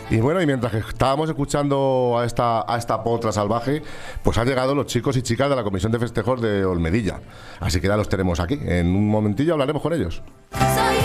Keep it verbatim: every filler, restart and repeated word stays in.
Y bueno, y mientras que estábamos escuchando a esta, a esta potra salvaje, pues han llegado los chicos y chicas de la Comisión de Festejos de Olmedilla. Así que ya los tenemos aquí. En un momentillo hablaremos con ellos. Soy